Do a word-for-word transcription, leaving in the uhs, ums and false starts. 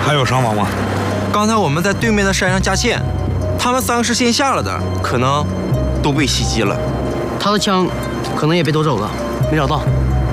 还有伤亡吗？ 刚才我们在对面的山上架线，他们三个是先下了的，可能都被袭击了。 他的枪可能也被夺走了，没找到。